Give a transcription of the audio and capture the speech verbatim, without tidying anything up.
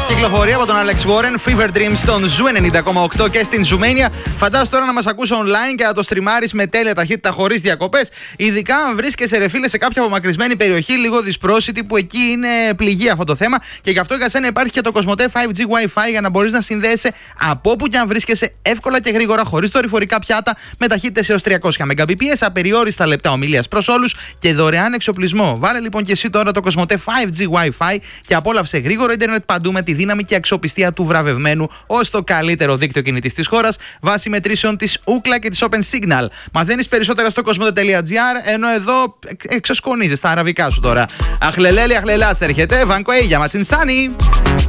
στη κυκλοφορία από τον Alex Warren, Fever Dreams στον Ζου ενενήντα κόμμα οκτώ και στην Ζουμένια. Φαντάσου τώρα να μας ακούσει online και να το στριμάρεις με τέλεια ταχύτητα χωρίς διακοπές. Ειδικά αν βρίσκεσαι ρε φίλε σε κάποια απομακρυσμένη περιοχή, λίγο δυσπρόσιτη, που εκεί είναι πληγή αυτό το θέμα. Και γι' αυτό για σένα υπάρχει και το Κοσμοτέ φάιβ τζι Wi-Fi για να μπορείς να συνδέεσαι από όπου και αν βρίσκεσαι εύκολα και γρήγορα, χωρίς δορυφορικά πιάτα, με ταχύτητες έως τριακόσια Mbps, απεριόριστα λεπτά ομιλίας προς όλους και δωρεάν εξοπλισμό. Βάλε λοιπόν και εσύ τώρα το Κοσμοτέ φάιβ τζι Wi-Fi και απόλαυσε γρήγορο ίντερνετ παντού με τη δύναμη και αξιοπιστία του βραβευμένου ως το καλύτερο δίκτυο κινητής της χώρας βάσει μετρήσεων της Ookla και της Open Signal. Μαθαίνεις περισσότερα στο κοσμοτέ τελεία τζι άρ, ενώ εδώ εξοσκονίζεις τα αραβικά σου τώρα. Αχλελέλη, αχλελάς έρχεται, Βανκοέγια, Ματσινσάνι.